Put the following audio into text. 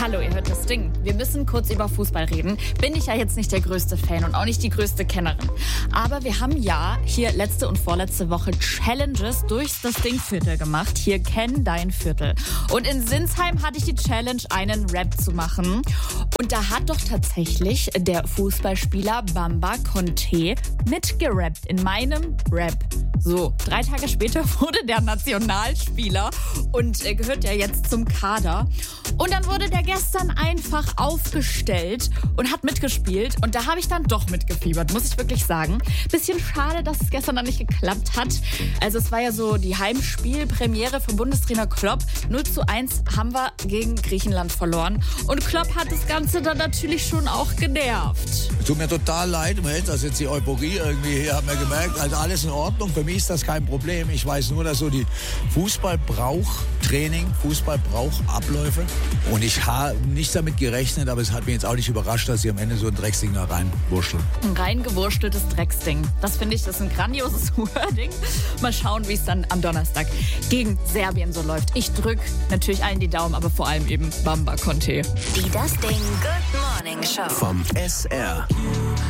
Hallo, ihr hört das Ding. Wir müssen kurz über Fußball reden. Bin ich ja jetzt nicht der größte Fan und auch nicht die größte Kennerin. Aber wir haben ja hier letzte und vorletzte Woche Challenges durchs das Ding-Viertel gemacht. Hier kenn dein Viertel. Und in Sinsheim hatte ich die Challenge, einen Rap zu machen. Und da hat doch tatsächlich der Fußballspieler Bamba Conte mitgerappt in meinem Rap. So, 3 Tage später wurde der Nationalspieler und gehört ja jetzt zum Kader. Und dann wurde der gestern einfach aufgestellt und hat mitgespielt. Und da habe ich dann doch mitgefiebert, muss ich wirklich sagen. Bisschen schade, dass es gestern dann nicht geklappt hat. Also es war ja so die Heimspielpremiere für Bundestrainer Klopp. 0:1 haben wir gegen Griechenland verloren. Und Klopp hat das Ganze dann natürlich schon auch genervt. Tut mir total leid, dass jetzt die Euphorie irgendwie hier, haben wir gemerkt, also alles in Ordnung. Für mich ist das kein Problem. Ich weiß nur, dass so die Fußball braucht Training, Fußball braucht Abläufe. Und ich habe nicht damit gerechnet, aber es hat mich jetzt auch nicht überrascht, dass sie am Ende so ein Drecksding da reinwurschteln. Ein reingewursteltes Drecksding. Das finde ich, das ist ein grandioses Wording. Mal schauen, wie es dann am Donnerstag gegen Serbien so läuft. Ich drücke natürlich allen die Daumen, aber vor allem eben Bamba Conte. Die Das Ding Good Morning Show vom SR.